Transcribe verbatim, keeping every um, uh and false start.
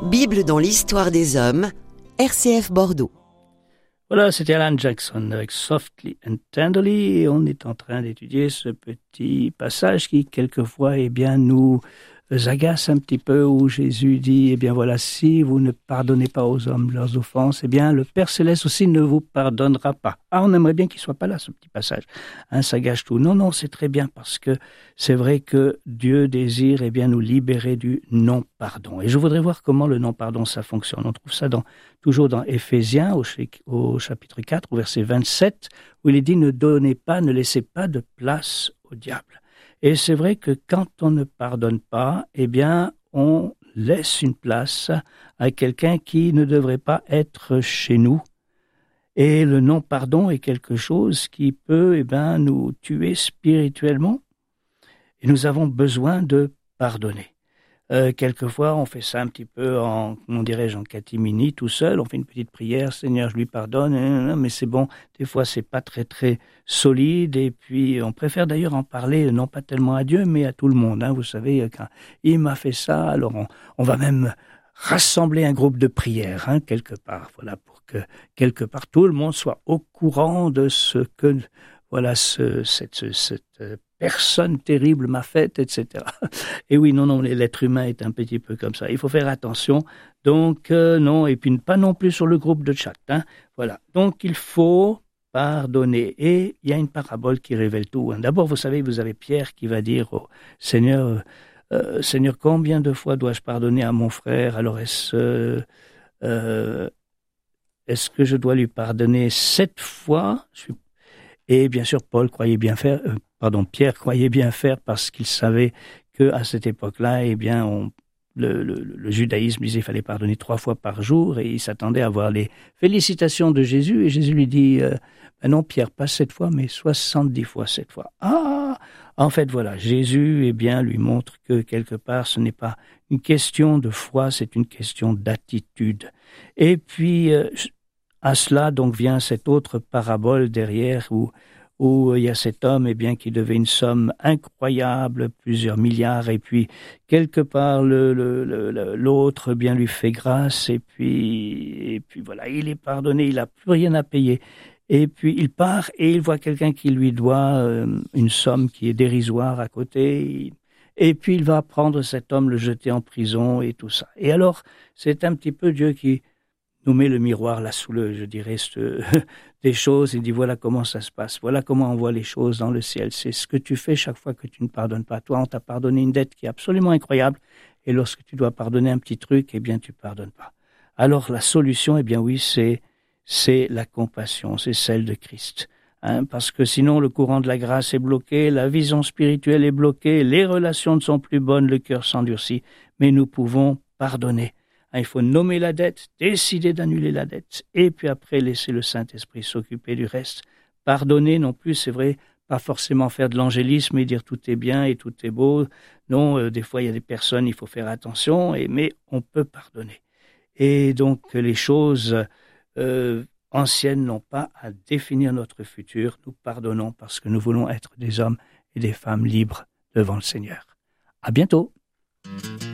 Bible dans l'histoire des hommes, R C F Bordeaux. Voilà, c'était Alan Jackson avec Softly and Tenderly et on est en train d'étudier ce petit passage qui, quelquefois, eh bien, nous agace un petit peu où Jésus dit, eh bien voilà, si vous ne pardonnez pas aux hommes leurs offenses, eh bien, le Père Céleste aussi ne vous pardonnera pas. Ah, on aimerait bien qu'il soit pas là, ce petit passage. Hein, ça gâche tout. Non, non, c'est très bien parce que c'est vrai que Dieu désire, eh bien, nous libérer du non-pardon. Et je voudrais voir comment le non-pardon, ça fonctionne. On trouve ça dans, toujours dans Éphésiens, au, au chapitre quatre, au verset vingt-sept, où il est dit, ne donnez pas, ne laissez pas de place au diable. Et c'est vrai que quand on ne pardonne pas, eh bien, on laisse une place à quelqu'un qui ne devrait pas être chez nous. Et le non-pardon est quelque chose qui peut, eh bien, nous tuer spirituellement. Et nous avons besoin de pardonner. Euh, quelquefois, on fait ça un petit peu en, comment dirais-je, en catimini, tout seul. On fait une petite prière, Seigneur, je lui pardonne, mais c'est bon. Des fois, c'est pas très, très solide. Et puis, on préfère d'ailleurs en parler, non pas tellement à Dieu, mais à tout le monde. Hein. Vous savez, quand il m'a fait ça, alors on, on va même rassembler un groupe de prière, hein, quelque part. Voilà, pour que, quelque part, tout le monde soit au courant de ce que, voilà, ce, cette, cette, cette personne terrible m'a fait, et cetera. Et oui, non, non, l'être humain est un petit peu comme ça. Il faut faire attention. Donc, euh, non, et puis pas non plus sur le groupe de chat. Hein. Voilà. Donc, il faut pardonner. Et il y a une parabole qui révèle tout. Hein. D'abord, vous savez, vous avez Pierre qui va dire au Seigneur, euh, Seigneur, combien de fois dois-je pardonner à mon frère? Alors, est-ce, euh, euh, est-ce que je dois lui pardonner sept fois? Je suis... Et bien sûr, Paul croyait bien faire... Euh, Pardon, Pierre croyait bien faire parce qu'il savait que à cette époque-là, eh bien, on, le, le, le judaïsme disait qu'il fallait pardonner trois fois par jour et il s'attendait à voir les félicitations de Jésus et Jésus lui dit euh, ben non Pierre, pas sept fois mais soixante-dix fois sept fois. Ah, en fait voilà, Jésus eh bien lui montre que quelque part ce n'est pas une question de foi, c'est une question d'attitude. Et puis euh, à cela donc vient cette autre parabole derrière où où il y a cet homme eh bien, qui devait une somme incroyable, plusieurs milliards, et puis quelque part le, le, le, l'autre eh bien lui fait grâce, et puis, et puis voilà, il est pardonné, il n'a plus rien à payer. Et puis il part et il voit quelqu'un qui lui doit euh, une somme qui est dérisoire à côté, et puis il va prendre cet homme, le jeter en prison et tout ça. Et alors, c'est un petit peu Dieu qui nous met le miroir là sous le, je dirais, ce, des choses, il dit voilà comment ça se passe, voilà comment on voit les choses dans le ciel. C'est ce que tu fais chaque fois que tu ne pardonnes pas. Toi, on t'a pardonné une dette qui est absolument incroyable, et lorsque tu dois pardonner un petit truc, eh bien, tu pardonnes pas. Alors, la solution, eh bien oui, c'est, c'est la compassion, c'est celle de Christ. Hein, parce que sinon, le courant de la grâce est bloqué, la vision spirituelle est bloquée, les relations ne sont plus bonnes, le cœur s'endurcit, mais nous pouvons pardonner. Il faut nommer la dette, décider d'annuler la dette, et puis après laisser le Saint-Esprit s'occuper du reste. Pardonner non plus, c'est vrai, pas forcément faire de l'angélisme et dire tout est bien et tout est beau. Non, euh, des fois il y a des personnes, il faut faire attention, et, mais on peut pardonner. Et donc les choses euh, anciennes n'ont pas à définir notre futur. Nous pardonnons parce que nous voulons être des hommes et des femmes libres devant le Seigneur. À bientôt.